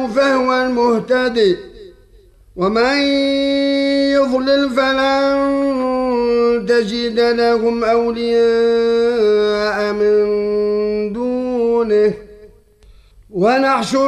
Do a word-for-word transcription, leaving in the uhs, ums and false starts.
هداه فهو المهتدي ومن يضلل فلن تجد لهم أولياء من دونه ونحشر